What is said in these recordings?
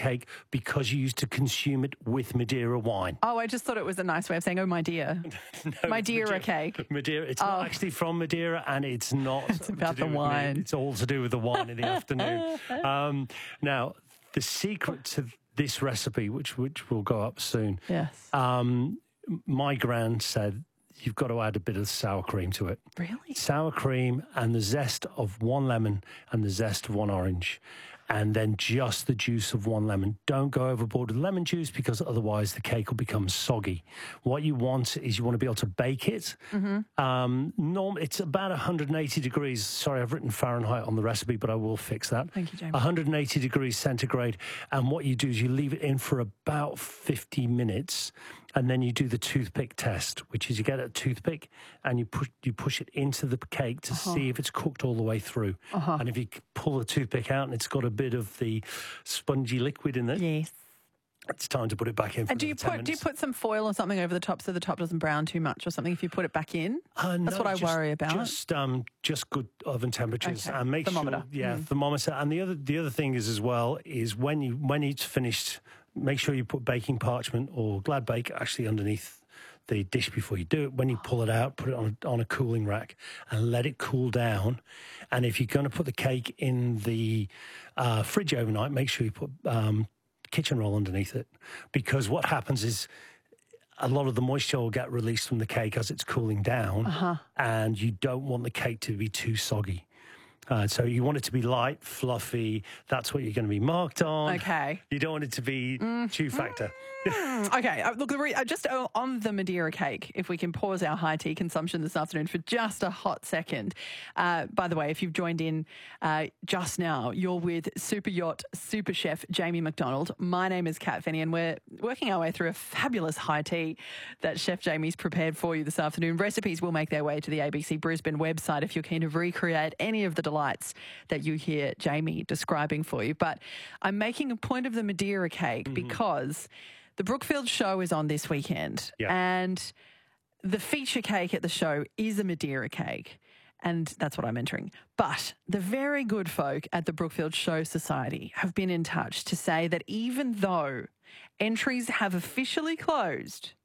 cake because you used to consume it with Madeira wine. Oh, I just thought it was a nice way of saying, oh, my dear. No, Madeira cake. Madeira. It's not actually from Madeira, and it's not. It's about the wine. It's all to do with the wine in the afternoon. Now, the secret to this recipe, which will go up soon. Yes. My gran said you've got to add a bit of sour cream to it. Really? Sour cream and the zest of one lemon and the zest of one orange. And then just the juice of one lemon. Don't go overboard with lemon juice because otherwise the cake will become soggy. What you want is you want to be able to bake it. It's about 180 degrees. Sorry, I've written Fahrenheit on the recipe, but I will fix that. Thank you, Jamie. 180 degrees centigrade. And what you do is you leave it in for about 50 minutes. And then you do the toothpick test, which is you get a toothpick and you push it into the cake to see if it's cooked all the way through. And if you pull the toothpick out and it's got a bit of the spongy liquid in it, yes, it's time to put it back in. And do you put some foil or something over the top so the top doesn't brown too much or something if you put it back in? That's what I worry about. Just good oven temperatures and make thermometer. Sure, thermometer. And the other thing is as well is when it's finished, make sure you put baking parchment or Glad Bake actually underneath the dish before you do it. When you pull it out, put it on a cooling rack and let it cool down. And if you're going to put the cake in the fridge overnight, make sure you put kitchen roll underneath it, because what happens is a lot of the moisture will get released from the cake as it's cooling down, and you don't want the cake to be too soggy. So you want it to be light, fluffy. That's what you're going to be marked on. Okay. You don't want it to be chew factor. Okay. Look, just on the Madeira cake, if we can pause our high tea consumption this afternoon for just a hot second. By the way, if you've joined in just now, you're with super yacht, super chef Jamie McDonald. My name is Kat Finney, and we're working our way through a fabulous high tea that Chef Jamie's prepared for you this afternoon. Recipes will make their way to the ABC Brisbane website if you're keen to recreate any of the delights that you hear Jamie describing for you. But I'm making a point of the Madeira cake because the Brookfield show is on this weekend, and the feature cake at the show is a Madeira cake, and that's what I'm entering. But the very good folk at the Brookfield Show Society have been in touch to say that even though entries have officially closed,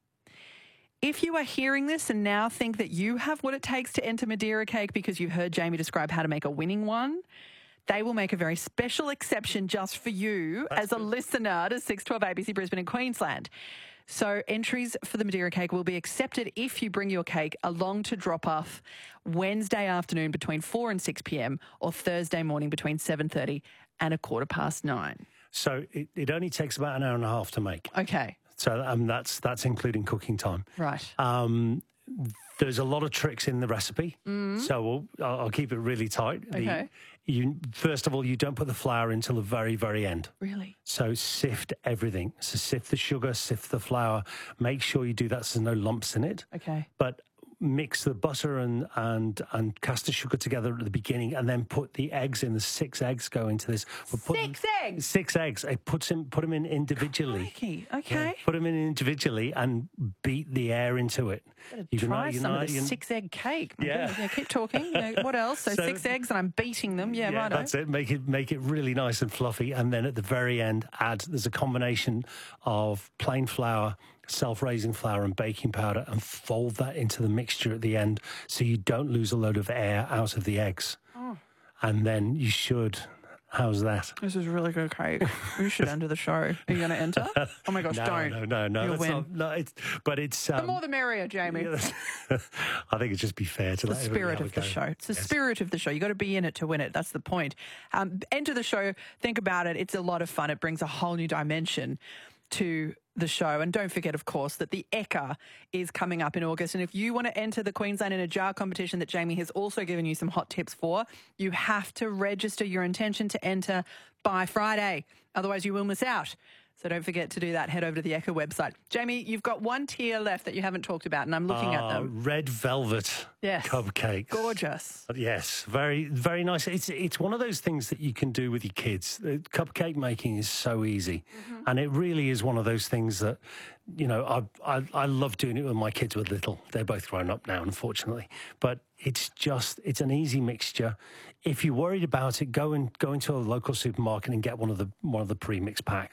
if you are hearing this and now think that you have what it takes to enter Madeira cake because you heard Jamie describe how to make a winning one, they will make a very special exception just for you as a listener to 612 ABC Brisbane in Queensland. So entries for the Madeira cake will be accepted if you bring your cake along to drop off Wednesday afternoon between 4 and 6 p.m. or Thursday morning between 7:30 and 9:15. So it only takes about an hour and a half to make. Okay. So that's including cooking time. Right. There's a lot of tricks in the recipe, so I'll keep it really tight. Okay. First of all, you don't put the flour until the very, very end. Really? So sift everything. So sift the sugar, sift the flour. Make sure you do that so there's no lumps in it. Okay. But mix the butter and caster sugar together at the beginning, and then put the eggs in. The 6 eggs go into this. Six eggs? 6 eggs. Put them in individually. Okay. Yeah, put them in individually and beat the air into it. Try some of the 6-egg cake. Yeah, keep talking. What else? So 6 eggs and I'm beating them. Yeah, right. That's it. Make it really nice and fluffy. And then at the very end, there's a combination of plain flour, self-raising flour and baking powder, and fold that into the mixture at the end so you don't lose a load of air out of the eggs. And then you should... How's that? This is really good cake. You should enter the show. Are you going to enter? Oh my gosh, don't. No. You'll win. It's the more the merrier, Jamie. I think it'd just be fair to let the spirit of the show. It's the spirit of the show. You got to be in it to win it. That's the point. Enter the show. Think about it. It's a lot of fun. It brings a whole new dimension to the show. And don't forget, of course, that the Ekka is coming up in August. And if you want to enter the Queensland in a Jar competition that Jamie has also given you some hot tips for, you have to register your intention to enter by Friday. Otherwise, you will miss out. So don't forget to do that. Head over to the Ekka website. Jamie, you've got one tier left that you haven't talked about, and I'm looking at them. Red velvet cupcakes. Gorgeous. Yes, very, very nice. It's one of those things that you can do with your kids. Cupcake making is so easy, and it really is one of those things that, I love doing it when my kids were little. They're both grown up now, unfortunately, but it's an easy mixture. If you're worried about it, go into a local supermarket and get one of the pre-mixed packs.